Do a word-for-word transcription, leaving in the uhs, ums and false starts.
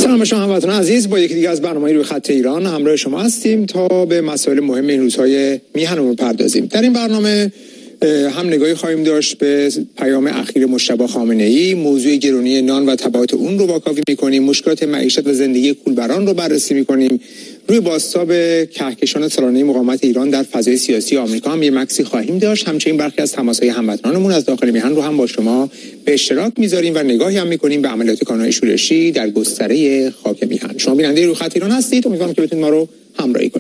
سلام شما هموطنان عزیز، با یکی دیگه از برنامه‌های روی خط ایران همراه شما هستیم تا به مسائل مهم این روزهای میهنمون پردازیم. در این برنامه هم نگاهی خواهیم داشت به پیام اخیر مجتبی خامنه‌ای، موضوع گرونی نان و تبعات اون رو واکاوی می‌کنیم، مشکلات معیشت و زندگی کولبران رو بررسی می‌کنیم. روی بازتاب کهکشان سالانه مقاومت ایران در فضای سیاسی آمریکا هم یه مکسی خواهیم داشت. همچنین برخی از تماس‌های هموطنانمون از داخل میهن رو هم با شما به اشتراک می‌ذاریم و نگاهی هم می‌کنیم به عملیات کانون‌های شورشی در گستره خاک میهن. شما بیننده روی خط ایران هستید، امیدوارم که بتونید ما رو همراهی کنید.